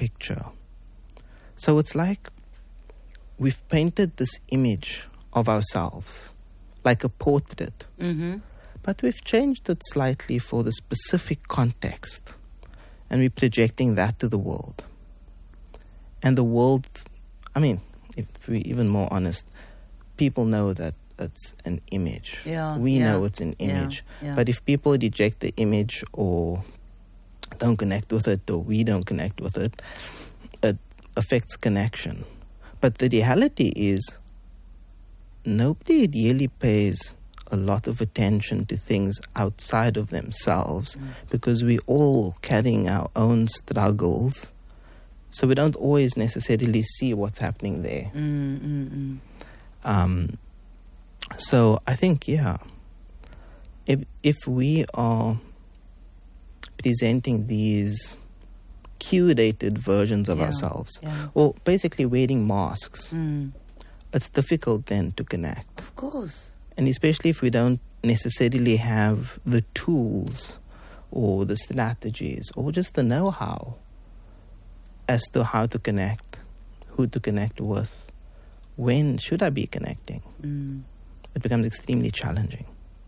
picture. So it's like we've painted this image of ourselves, like a portrait, but we've changed it slightly for the specific context, and we're projecting that to the world. And the world, I mean, if we're even more honest, people know that it's an image. We know it's an image. But if people reject the image or don't connect with it, or we don't connect with it, it affects connection. But the reality is, nobody really pays a lot of attention to things outside of themselves because we're all carrying our own struggles. So we don't always necessarily see what's happening there. So I think, if we are presenting these curated versions of ourselves, or basically wearing masks, it's difficult then to connect. Of course. And especially if we don't necessarily have the tools or the strategies or just the know-how as to how to connect, who to connect with, when should I be connecting? It becomes extremely challenging.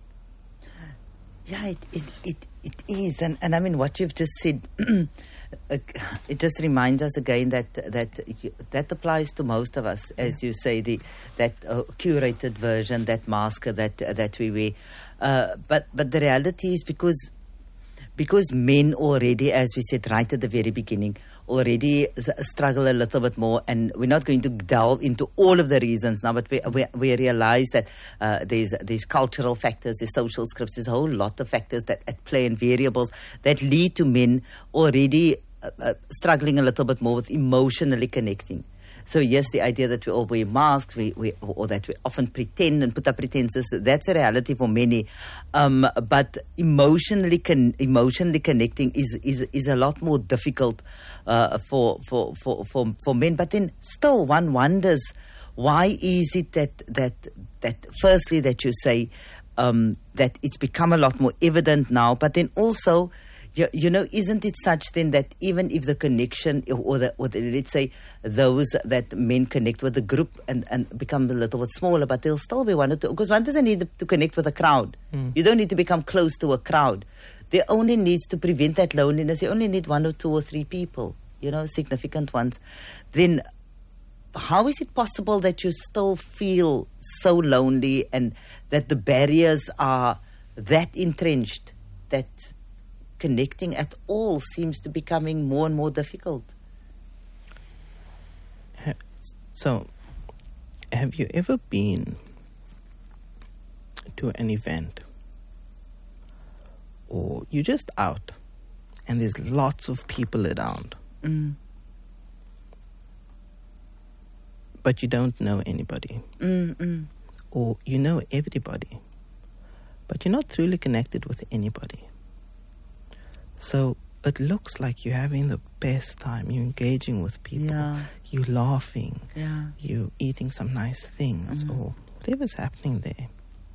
Yeah, it is. And I mean, what you've just said, it just reminds us again that applies to most of us, as you say, that curated version, that mask that we wear. But the reality is because men already, as we said right at the very beginning, already struggle a little bit more, and we're not going to delve into all of the reasons now, but we realize that there's cultural factors, there's social scripts, there's a whole lot of factors that at play and variables that lead to men already struggling a little bit more with emotionally connecting. So yes, the idea that we all wear masks, or that we often pretend and put up pretenses, that's a reality for many. But emotionally connecting is a lot more difficult for men. But then still, one wonders, why is it that firstly that you say that it's become a lot more evident now, but then also, you know, isn't it such then that even if the connection or let's say those that men connect with the group and become a little bit smaller, but they'll still be one or two, because one doesn't need to connect with a crowd. You don't need to become close to a crowd. There only needs to prevent that loneliness. You only need one or two or three people, you know, significant ones. Then how is it possible that you still feel so lonely and that the barriers are that entrenched that connecting at all seems to becoming more and more difficult? So, have you ever been to an event, or you're just out and there's lots of people around, but you don't know anybody, or you know everybody, but you're not truly connected with anybody? So it looks like you're having the best time. You're engaging with people. You're laughing. You're eating some nice things or whatever's happening there.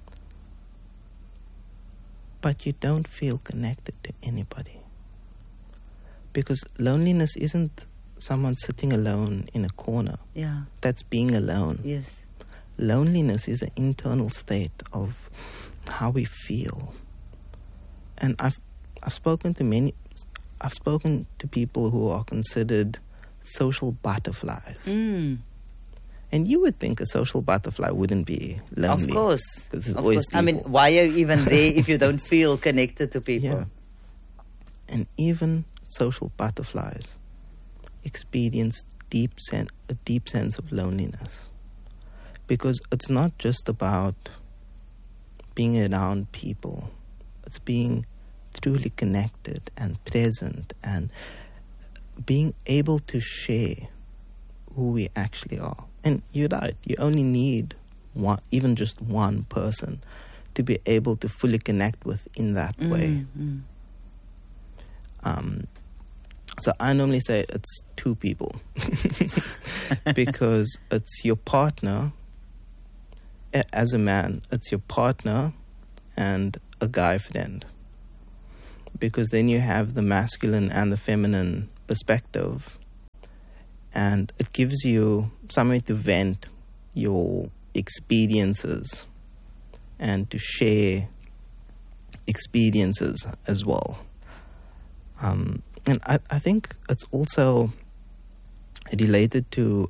But you don't feel connected to anybody. Because loneliness isn't someone sitting alone in a corner. That's being alone. Yes. Loneliness is an internal state of how we feel. And I've spoken to people who are considered social butterflies. And you would think a social butterfly wouldn't be lonely. Of course. Because there's always people. I mean, why are you even there if you don't feel connected to people? Yeah. And even social butterflies experience a deep sense of loneliness. Because it's not just about being around people. It's being truly connected and present and being able to share who we actually are. And you're right, you only need one, even just one person to be able to fully connect with in that way. So I normally say it's two people because it's your partner. As a man, it's your partner and a guy friend. Because then you have the masculine and the feminine perspective and it gives you somewhere to vent your experiences and to share experiences as well. And I think it's also related to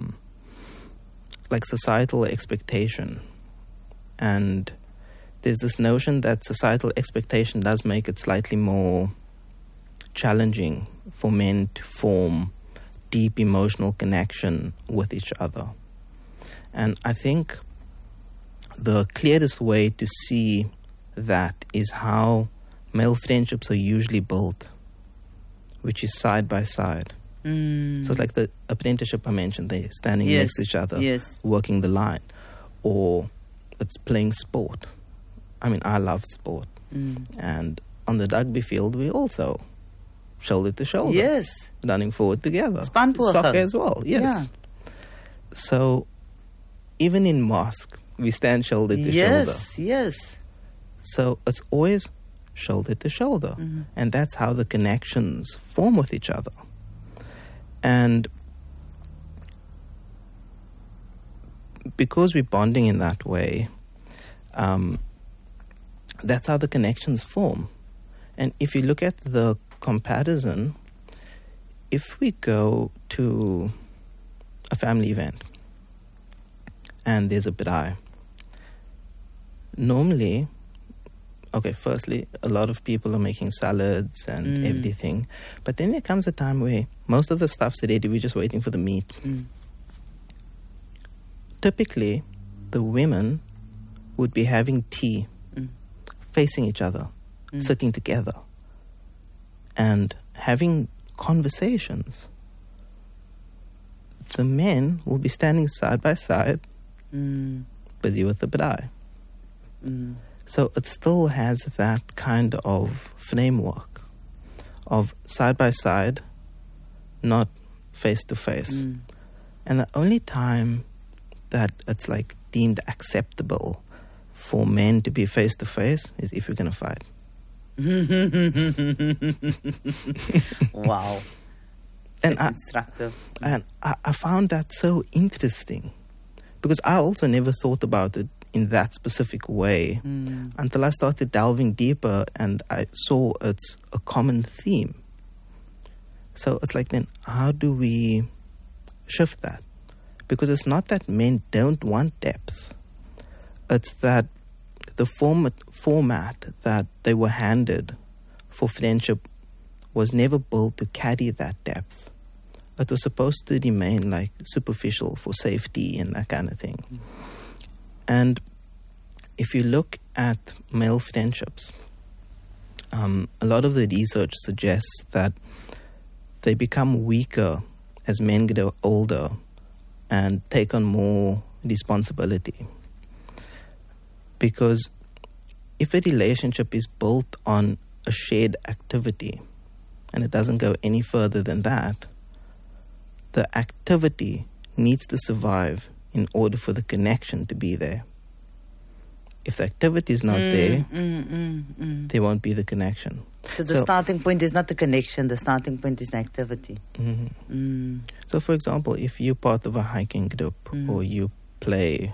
like societal expectation. And there's this notion that societal expectation does make it slightly more challenging for men to form deep emotional connection with each other. And I think the clearest way to see that is how male friendships are usually built, which is side by side. So it's like the apprenticeship I mentioned, they're standing next to each other, working the line. Or it's playing sport. I mean, I love sport. And on the rugby field, we also shoulder to shoulder. Running forward together. Soccer as well, Yeah. So even in mosque, we stand shoulder to shoulder. So it's always shoulder to shoulder. And that's how the connections form with each other. And because we're bonding in that way, that's how the connections form. And if you look at the comparison, if we go to a family event and there's a braai, normally, firstly, a lot of people are making salads and everything. But then there comes a time where most of the stuff's ready, we're just waiting for the meat. Typically, the women would be having tea, facing each other, sitting together, and having conversations. The men will be standing side by side, busy with the braai. So it still has that kind of framework of side by side, not face to face. And the only time that it's like deemed acceptable for men to be face to face is if you're going to fight. Wow. And it's instructive. And I found that so interesting because I also never thought about it in that specific way until I started delving deeper and I saw it's a common theme. So it's like, then how do we shift that? Because it's not that men don't want depth. It's that the format that they were handed for friendship was never built to carry that depth. It was supposed to remain like superficial for safety and that kind of thing. And if you look at male friendships, a lot of the research suggests that they become weaker as men get older and take on more responsibility. Because if a relationship is built on a shared activity and it doesn't go any further than that, the activity needs to survive in order for the connection to be there. If the activity is not there, there won't be the connection. So the starting point is not the connection, the starting point is the activity. So for example, if you're part of a hiking group or you play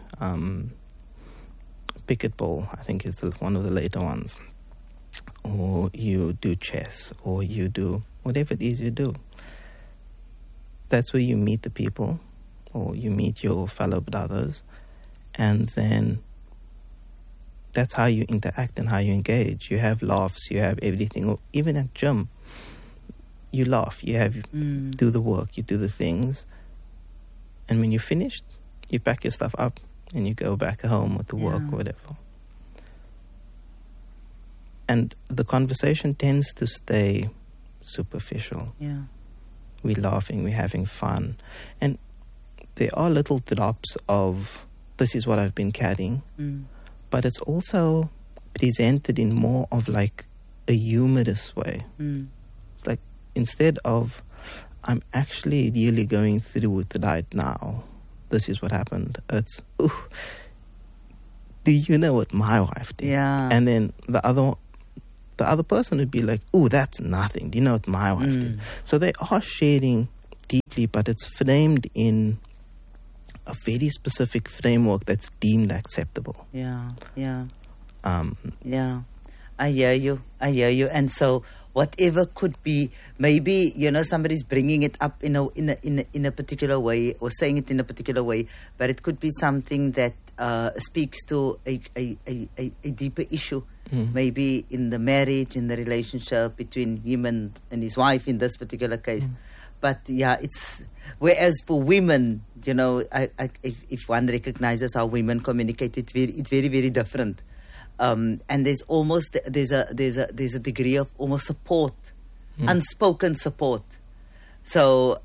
pickleball, I think is one of the later ones, or you do chess, or you do whatever it is you do, that's where you meet the people, or you meet your fellow brothers, and then that's how you interact and how you engage. You have laughs, you have everything. Or even at gym, you laugh, you have do the work, you do the things, and when you're finished, you pack your stuff up and you go back home or to work or whatever. And the conversation tends to stay superficial. We're laughing, we're having fun. And there are little drops of, this is what I've been carrying, but it's also presented in more of like a humorous way. It's like, instead of, I'm actually really going through it right now, this is what happened, it's, ooh, do you know what my wife did? And then the other person would be like, ooh, that's nothing, do you know what my wife did? So they are sharing deeply, but it's framed in a very specific framework that's deemed acceptable. Yeah. I hear you. And so whatever could be, maybe, somebody's bringing it up in a particular way or saying it in a particular way, but it could be something that speaks to a deeper issue, maybe in the marriage, in the relationship between him and his wife in this particular case. But yeah, whereas for women, if one recognizes how women communicate, it's very, very different. And there's a degree of almost support, unspoken support. So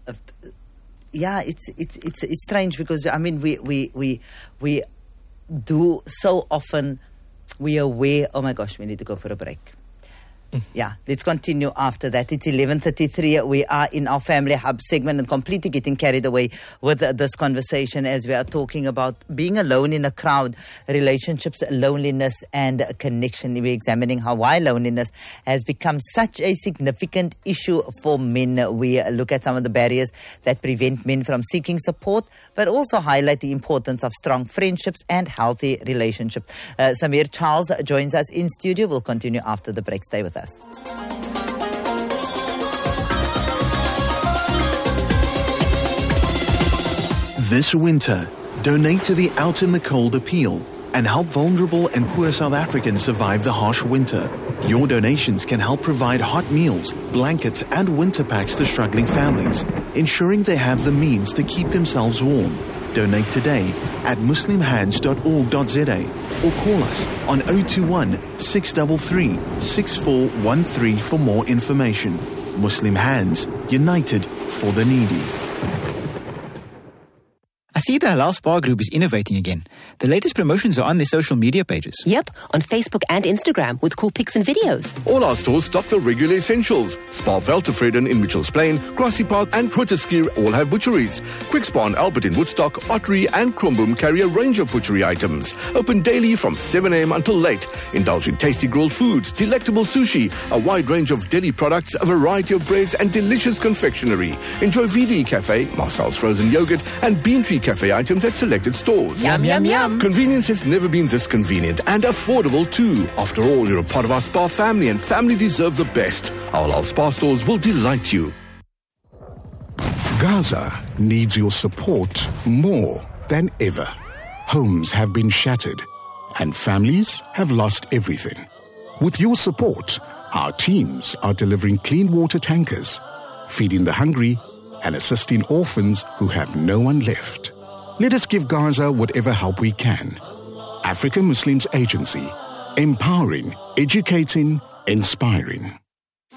it's strange because we do so often. We are aware. Oh my gosh, we need to go for a break. Yeah, let's continue after that. It's 11:33. We are in our Family Hub segment and completely getting carried away with this conversation as we are talking about being alone in a crowd, relationships, loneliness, and connection. We're examining why loneliness has become such a significant issue for men. We look at some of the barriers that prevent men from seeking support, but also highlight the importance of strong friendships and healthy relationships. Samir Charles joins us in studio. We'll continue after the break. Stay with us. This winter, donate to the Out in the Cold appeal and help vulnerable and poor South Africans survive the harsh winter. Your donations can help provide hot meals, blankets, and winter packs to struggling families, ensuring they have the means to keep themselves warm. Donate today at muslimhands.org.za or call us on 021 633 6413 for more information. Muslim Hands, united for the needy. I see the Halal Spa Group is innovating again. The latest promotions are on their social media pages. Yep, on Facebook and Instagram with cool pics and videos. All our stores stock the regular essentials. Spa Veltevreden in Mitchells Plain, Grassy Park and Grooteskier all have butcheries. Quick Spa and Albert in Woodstock, Ottery and Kromboom carry a range of butchery items. Open daily from 7 a.m. until late. Indulge in tasty grilled foods, delectable sushi, a wide range of deli products, a variety of breads and delicious confectionery. Enjoy VD Cafe, Marcel's frozen yogurt and Bean Tree Cafe items at selected stores. Yum, yum, yum. Convenience has never been this convenient and affordable too. After all, you're a part of our spa family and family deserve the best. Our spa stores will delight you. Gaza needs your support more than ever. Homes have been shattered and families have lost everything. With your support, our teams are delivering clean water tankers, feeding the hungry and assisting orphans who have no one left. Let us give Gaza whatever help we can. African Muslims Agency, empowering, educating, inspiring.